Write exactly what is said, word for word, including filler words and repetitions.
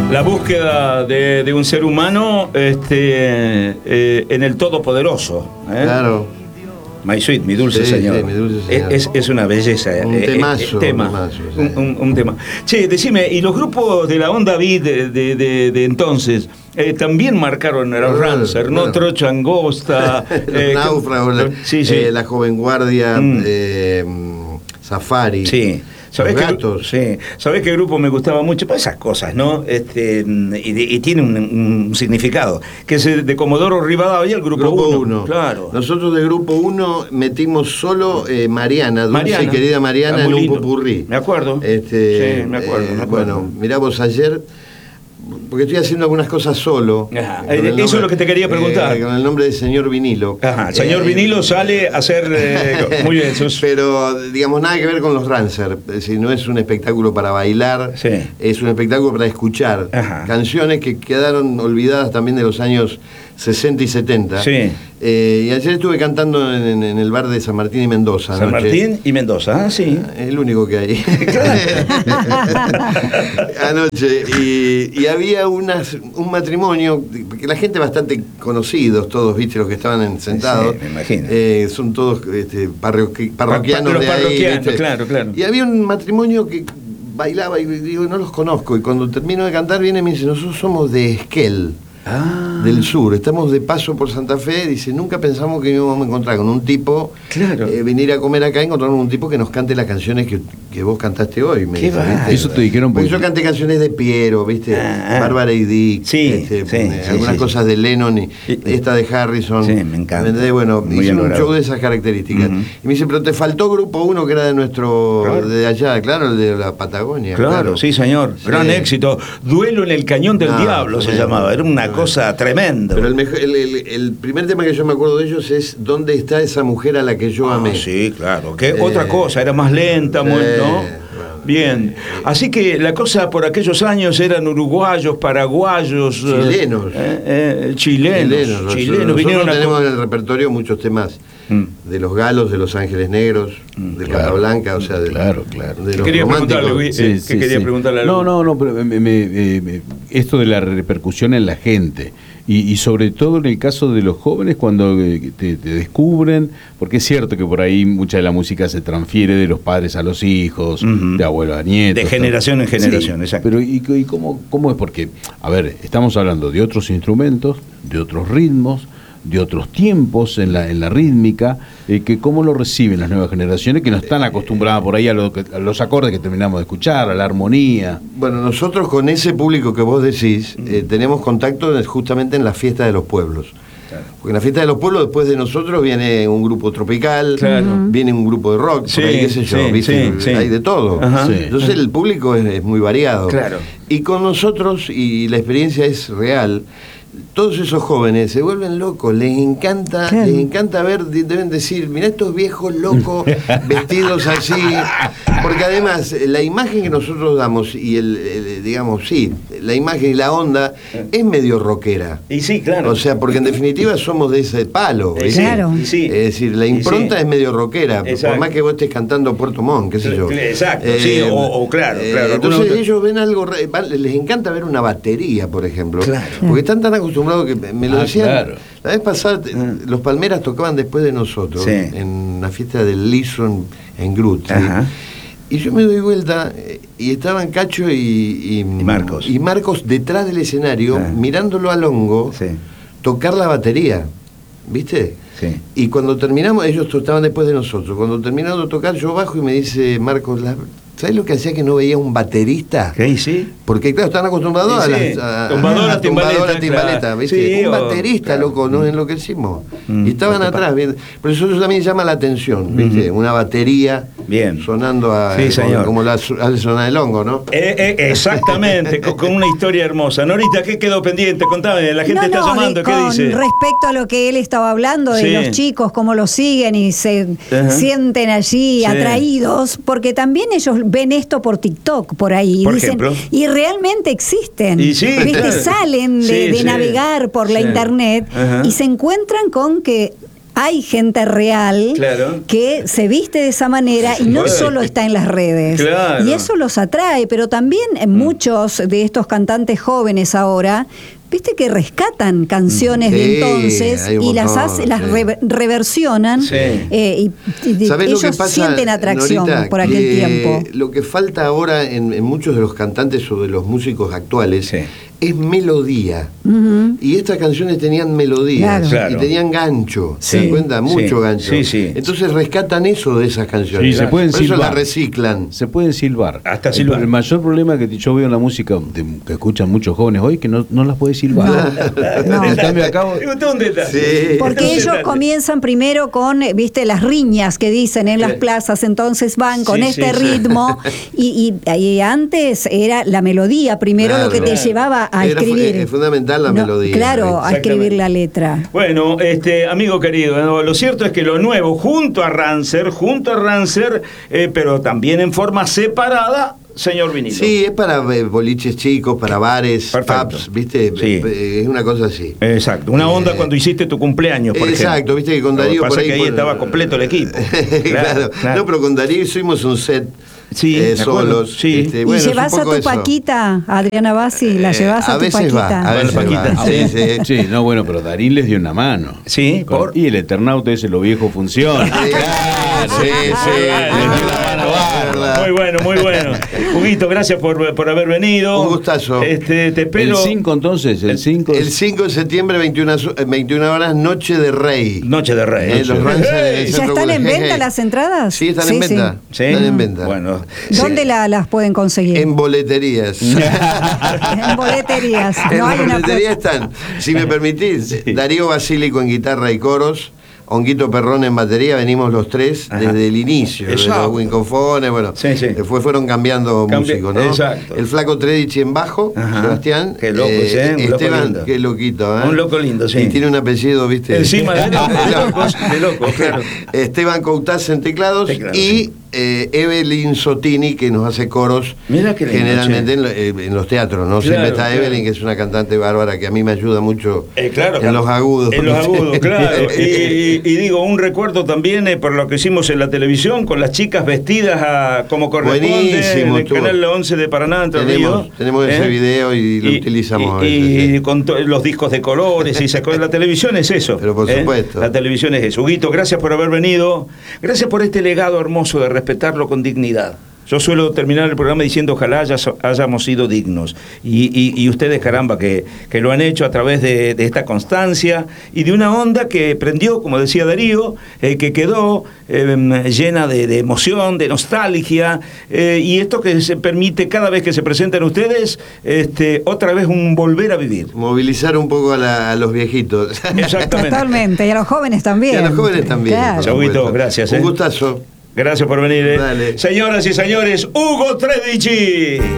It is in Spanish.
La búsqueda de, de un ser humano este, eh, en el Todopoderoso. ¿eh? Claro. My Sweet, mi dulce sí, señor. Sí, mi dulce señor. Es, es una belleza. Un eh, temazo. Eh, tema. Un, temazo sí. un, un, un tema. Che, decime, ¿y los grupos de la onda beat de, de, de, de entonces eh, también marcaron a los Claro, Rancer, claro. ¿no? Trocha Angosta. Los eh, náufragos, la, sí, sí. Eh, la joven guardia, Mm. eh, Safari. Sí. ¿Sabés Los qué, gatos. sí. ¿Sabés qué grupo me gustaba mucho? Pues esas cosas, ¿no? Este, y, y tiene un, un significado. Que es el de Comodoro Rivadavia, el grupo uno. Claro. Nosotros de grupo uno metimos solo eh, Mariana, dulce Mariana. y querida Mariana, Ah, en muy un lindo. popurrí. Me acuerdo. Este, Sí, me acuerdo, eh, me acuerdo. Bueno, mirá vos ayer, porque estoy haciendo algunas cosas solo. Ajá. con el Eso nombre- es lo que te quería preguntar. eh, con el nombre de señor Vinilo. Ajá, el señor Eh, Vinilo sale a hacer eh, muy bien. Sus... Pero, digamos, nada que ver con los Rancer. Es decir, no es un espectáculo para bailar, Sí. es un espectáculo para escuchar. Ajá. Canciones que quedaron olvidadas también de los años sesenta y setenta. Sí. Eh, y ayer estuve cantando en, en- en el bar de San Martín y Mendoza. San anoche. Martín y Mendoza, ah, sí. El único que hay. Anoche. Y, y había unas, un matrimonio, que la gente bastante conocidos, todos, viste, los que estaban en- sentados. Sí, me imagino. Eh, son todos este, parroqui- parroquianos Los de ahí. parroquianos, ¿viste? claro, claro. Y había un matrimonio que bailaba y digo, no los conozco. Y cuando termino de cantar viene y me dice, nosotros somos de Esquel. Ah. Del sur, estamos de paso por Santa Fe, dice, nunca pensamos que íbamos a encontrar con un tipo, Claro. eh, venir a comer acá y encontrarnos un tipo que nos cante las canciones que, que vos cantaste hoy. Me Qué dice, bárbaro. ¿viste? Eso te dijeron Porque porque- yo canté canciones de Piero, ¿viste? Ah, ah. Bárbara y Dick, Sí, este, sí, eh, sí, algunas sí, cosas de Lennon y Y- esta de Harrison. Sí, me encanta. ¿Entendés? Bueno, Muy hice bien un logrado. show de esas características. Ujú. Y me dice, pero te faltó grupo uno que era de nuestro, Claro. de allá, claro, el de la Patagonia. Claro, sí, señor. Sí. Gran éxito. Duelo en el Cañón del No, Diablo se tremendo, llamaba. Era una tremendo. cosa tremenda. Pero el, mejor- el, el- el primer tema que yo me acuerdo de ellos es ¿Dónde está esa mujer a la que yo Ah, amé? sí, claro. Que Eh, otra cosa, era más lenta, muy, eh, ¿no? bueno. Bien. Así que la cosa por aquellos años eran uruguayos, paraguayos, eh, Chilenos. eh, eh, chilenos, Chilenos. chilenos. Nosotros Vinieron a tenemos en el repertorio muchos temas Mm. de los galos, de los ángeles negros, Mm, de claro. Casablanca, o sea, de, Claro, claro. de ¿Qué los quería románticos. preguntarle, Luis? Eh, ¿qué quería preguntarle a No, Lu? no, no, pero me- me- eh, me- esto de la repercusión en la gente y, y sobre todo en el caso de los jóvenes cuando eh, te, te descubren, porque es cierto que por ahí mucha de la música se transfiere de los padres a los hijos, Ujú. de abuelos a nietos. De generación en Sí, generación, exacto. Pero ¿y, y cómo, cómo es? Porque, a ver, estamos hablando de otros instrumentos, de otros ritmos, de otros tiempos en la, en la rítmica, eh, que cómo lo reciben las nuevas generaciones que no están acostumbradas por ahí a, lo que- a los acordes que terminamos de escuchar, a la armonía. Bueno, nosotros con ese público que vos decís, Mm. eh, tenemos contacto en- justamente en la fiesta de los pueblos. Claro. Porque en la fiesta de los pueblos, después de nosotros, viene un grupo tropical, Claro. viene un grupo de rock, Sí, por ahí, qué sé yo, sí, ¿viste? sí, sí. Hay de todo. Ajá. Sí. Entonces el público es, es muy variado. Claro. Y con nosotros, y la experiencia es real, todos esos jóvenes se vuelven locos, les encanta, Claro. les encanta ver, de- deben decir, mirá estos viejos locos vestidos así, porque además eh, la imagen que nosotros damos y el, el, digamos, sí, la imagen y la onda es medio rockera. Y sí, claro. O sea, porque en definitiva somos de ese palo. Eh, ¿viste? Claro. y sí. Es decir, la Y impronta sí. es medio rockera, Exacto. por más que vos estés cantando Puerto Montt, qué sé yo. Eh, Exacto, sí, o- o claro, claro, Entonces alguna- ellos ven algo, re- va- les encanta ver una batería, por ejemplo. Claro. Porque están tan acostumbrados que me lo Ah, decían. claro. La vez pasada, te- los Palmeras tocaban después de nosotros, Sí. en la fiesta del Liso en, en Grut. ¿sí? Ajá. Y yo me doy vuelta eh, y estaban Cacho y, y, Y Marcos. y Marcos detrás del escenario, Ah. mirándolo a Longo, Sí. tocar la batería. ¿Viste? Sí. Y cuando terminamos, ellos estaban después de nosotros. Cuando terminamos de tocar, yo bajo y me dice Marcos, la- ¿sabes lo que hacía que no veía un baterista? ¿Qué? Sí. Porque claro, están acostumbrados Sí, a sí. las a- Tumbadora, a- timbaleta, tumbadora, timbaleta, claro. ¿viste? Sí, un o- baterista, claro. loco, no es lo que hicimos. Mm, Y estaban lo que atrás, pasa. bien. Por eso también llama la atención, ¿viste? Una batería Bien. sonando a, Sí, como- señor. como la su- hace sonar el hongo, ¿no? Eh, eh, exactamente, con, con una historia hermosa. Norita, ¿qué quedó pendiente? Contame, la gente No, está no, llamando, de- ¿qué con dice? respecto a lo que él estaba hablando de Sí. los chicos, cómo los siguen y se Ajá. sienten allí Sí. atraídos, porque también ellos ven esto por TikTok, por ahí, y Por dicen, ejemplo. y realmente existen. Y sí, ¿Viste? claro. Salen de, Sí, de sí. navegar por la Sí. internet Ajá. y se encuentran con que hay gente real Claro. que se viste de esa manera y no Bueno. solo está en las redes. Claro. Y eso los atrae, pero también en muchos de estos cantantes jóvenes ahora, viste que rescatan canciones Sí, de entonces hay un y las, montón, hace- las sí. re- reversionan Sí. eh, y, y ¿Sabés ellos lo que pasa, sienten atracción Norita? por aquel Que tiempo. Lo que falta ahora en, en muchos de los cantantes o de los músicos actuales Sí. es melodía. Ujú. Y estas canciones tenían melodías Claro. Claro. y tenían gancho, Sí, ¿se dan cuenta? Mucho sí, gancho. sí, sí. Entonces rescatan eso de esas canciones. Sí, se pueden Por eso silbar. las reciclan. Se pueden silbar. Hasta El- silbar. El, mayor problema que yo veo en la música de- que escuchan muchos jóvenes hoy que no, no las puede silbar. No. En cambio, acá Es un detalle. Sí. Porque Un ellos detalle. comienzan primero con, eh, viste, las riñas que dicen en las Sí. plazas, entonces van con Sí, este sí, sí. ritmo y, y- y antes era la melodía primero Claro. lo que te Claro. llevaba a Era fu- escribir. es fundamental la No, melodía. Claro, a escribir Exactamente. la letra. Bueno, este amigo querido, ¿no? Lo cierto es que lo nuevo, junto a Rancer, junto a Rancer, eh, pero también en forma separada, señor Vinilo. Sí, es para eh, boliches chicos, para bares, Perfecto. pubs, ¿viste? Sí. Eh, Es una cosa así. Exacto, una onda Eh, cuando hiciste tu cumpleaños, por Exacto, ejemplo. viste que con Lo que Darío pasa por ahí... es que ahí por- estaba completo el equipo. claro, No, pero con Darío hicimos un set Sí, eh, me acuerdo, solos. sí. este, ¿Y bueno, es un llevas a poco tu eso. Paquita, Adriana Bassi? ¿La Eh, llevas a, a tu veces va, Paquita? a veces Paquita. va. Sí, sí. Sí, no, bueno, pero Darín les dio una mano. Sí, Con- por- Y el Eternauta ese, lo viejo funciona. Sí, sí, sí, Ah, es es verdad, es verdad. Muy bueno, muy bueno. Huguito, gracias por, por haber venido. Un gustazo. Este, te espero. El cinco entonces, el cinco. El cinco de septiembre, veintiuna, su- eh, veintiuna horas, Noche de Rey. Noche de Rey. Eh, Noche los de Rancer Rey. en el ¿Ya Centro están en Cultural. venta las entradas? Sí, están en venta. Sí. Están en venta. Bueno. ¿Dónde sí. la- las pueden conseguir? En boleterías. En boleterías. En No hay una boleterías están, si me permitís, Darío Basílico en guitarra y coros, Honguito Perrón en batería, venimos los tres Ajá. desde el inicio, de Exacto. los wincofones, bueno, Sí, sí. después fueron cambiando Cambi- músicos, ¿no? exacto. El Flaco Tredici en bajo, Ajá. Sebastián. Qué loco ese, ¿eh? Un loco Esteban, lindo. qué loquito, ¿eh? Un loco lindo, sí. Y tiene un apellido, ¿viste? Encima de loco, de locos, de locos, claro. Esteban Coutaz en teclados, Teclados, y sí. eh, Evelyn Sotini, que nos hace coros Mira qué lindo, generalmente che. en, lo- eh, en los teatros, ¿no? Claro, Siempre está claro. Evelyn, que es una cantante bárbara que a mí me ayuda mucho Eh, claro, en claro. los agudos. En los agudos, claro. Y, y- y digo, un recuerdo también eh, por lo que hicimos en la televisión, con las chicas vestidas a, como corresponde Buenísimo, en el estuvo. canal once de Paraná, Entre Tenemos- Ríos. tenemos ese video y lo utilizamos a Y, veces, y sí. con to- los discos de colores y esas cosas. La televisión es eso. Pero por ¿eh? supuesto. La televisión es eso. Huguito, gracias por haber venido. Gracias por este legado hermoso de respetarlo con dignidad. Yo suelo terminar el programa diciendo ojalá hayas- hayamos sido dignos. Y, y- y ustedes, caramba, que, que lo han hecho a través de, de esta constancia y de una onda que prendió, como decía Darío, eh, que quedó eh, llena de, de emoción, de nostalgia. eh, y esto que se permite cada vez que se presentan ustedes, este, otra vez un volver a vivir. Movilizar un poco a, la- a los viejitos. Exactamente. Totalmente, y a los jóvenes también. Y a los jóvenes también. Claro. por Chauito, supuesto. gracias, Un eh. gustazo. Gracias por venir. eh. Dale. Señoras y señores, Hugo Tredici.